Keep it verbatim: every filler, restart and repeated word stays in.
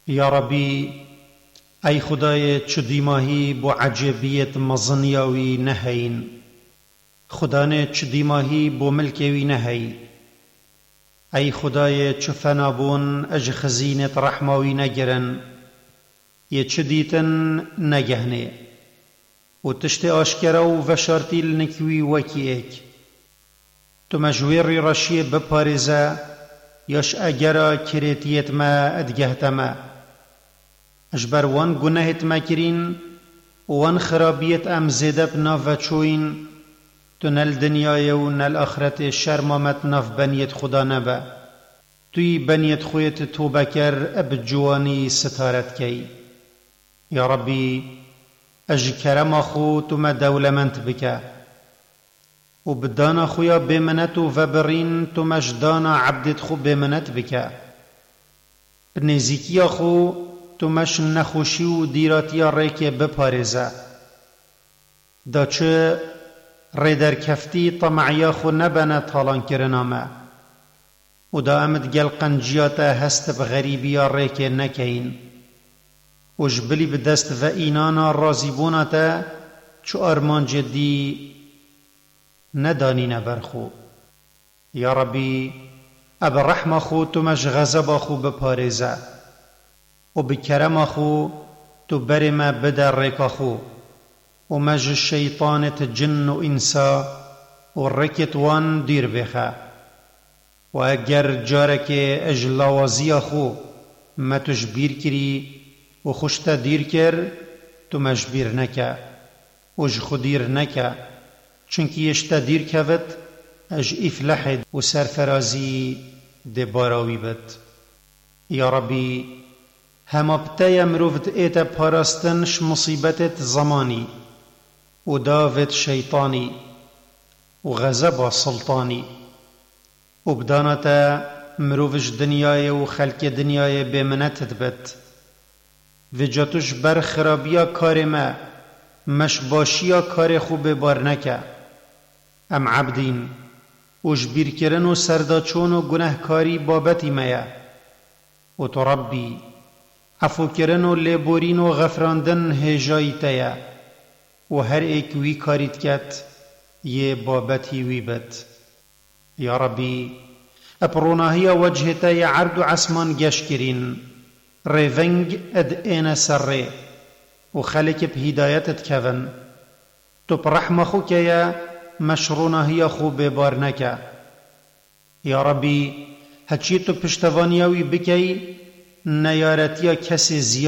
یا ربی ای خدای چو دیماهی بو عجبیت مزنیاوی نهین، خدانه چو دیماهی بو ملکوی نهی. ای خدای چو فنابون اج خزینت رحماوی نگرن، یه چو دیتن نگهنه و تشت آشکرا و وشارتی لنکوی وکی ایک. تو مجویری رشی بپارزه یاش اگرا کریتیت ما ادگهتما، اجبر وان گناهت ما کرین وان خرابیت ام زیده بناف چوین، تو نل دنیای و نل آخرت شرمامت ناف بنیت خدا نبا. توی بنیت خویت توبه کر اب جوانی ستارت کی. یا ربی اج کرم خو تو ما دولمنت بکا، و بدانا خویا بمنت و برین تو مجدانا عبدت خو بمنت بکا. بنزیکی خو تو مش نخوشی و دیراتیا ریک بپارزه، دا چه ریدر کفتی طمعیا خو نبنه طالان کرنامه، و دا امد گل قنجیاتا هست بغریبیا ریک نکین، و جبلی بدست و اینانا رازیبوناتا چو ارمان جدی ندانی نبرخو. یا ربی اب رحم خو تو مش غضب خو بپارزه، و بکرم خو تو بر ما بدر ریک خو، و مج شیطانت جن و انسا و رکت وان دیر بخه. و اگر جارک اجلاوازی خو ما تجبیر کری و خوشتا دیر کر تو مجبیر نکه و اج خودیر نکه، چونکی اشتا دیر کود اج افلحد و سرفرازی ده باراوی بد. یا ربی هما بتای مروفد ایتا پاراستنش مصیبتت زمانی و داوت شیطانی و غضب سلطانی، و بدانتا مروفش دنیای و خلق دنیای بمنتت بد. و جاتوش بر خرابیا کار ما مش باشیا کار خوب بار نکه. ام عبدین و جبیر کرن و سرداچون و گناهکاری بابتی میا، و تو ربی عفو کرن و لیبورین و غفراندن هجایی تیا، و هر ایک وی کاریت کت یه بابتی وی بد. یا ربی اپروناهی وجهتا یا عرض و عسمان گش کرین، ریونگ اد این سر ری و خلق بهدایتت کون، تو برحمه خو که یا مشروناهی خو ببار نکه. یا ربی هچی تو پشتوانیاوی بکی نیارتیا کسی زیاد